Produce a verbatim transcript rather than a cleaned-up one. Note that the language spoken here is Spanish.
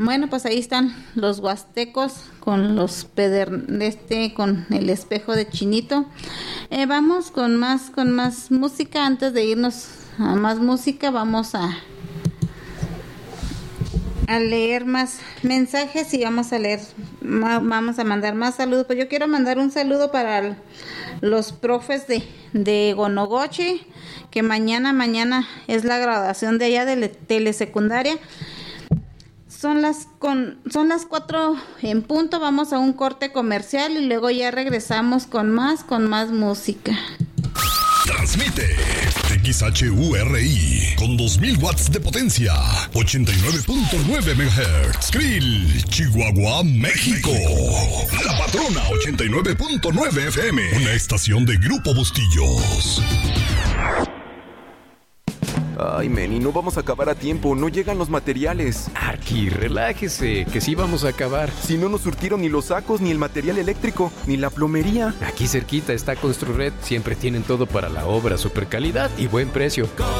Bueno, pues ahí están los huastecos con los peder este con el espejo de Chinito. Eh, vamos con más con más música. Antes de irnos a más música, vamos a a leer más mensajes y vamos a leer vamos a mandar más saludos. Pues yo quiero mandar un saludo para los profes de de Gonogoche, que mañana mañana es la graduación de allá de la telesecundaria. Son las con son las cuatro en punto. Vamos a un corte comercial y luego ya regresamos con más con más música. Transmite X H U R I con dos mil watts de potencia, ochenta y nueve punto nueve megahertz. Krill, Chihuahua, México. La Patrona ochenta y nueve punto nueve F M, una estación de Grupo Bustillos. Ay, Manny, no vamos a acabar a tiempo. No llegan los materiales. Arqui, relájese, que sí vamos a acabar. Si no nos surtieron ni los sacos, ni el material eléctrico, ni la plomería. Aquí cerquita está Construred. Siempre tienen todo para la obra, super calidad y buen precio.